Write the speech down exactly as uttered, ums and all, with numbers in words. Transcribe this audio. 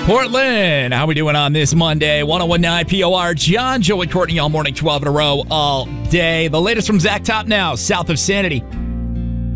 Portland, how we doing on this Monday? one oh one point nine P O R, John, Joey, Courtney, all morning, twelve in a row, all day. The latest from Zach Top now, south of Sanity.